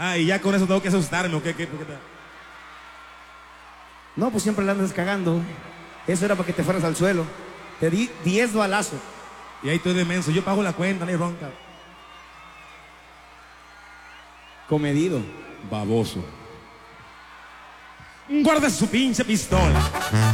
Ah, y ya con eso tengo que asustarme, ¿o qué? No, pues siempre la andas cagando. Eso era para que te fueras al suelo. Te di 10 balazos. Y ahí estoy de menso, yo pago la cuenta, no hay ronca. Comedido. Baboso. Guarda su pinche pistola.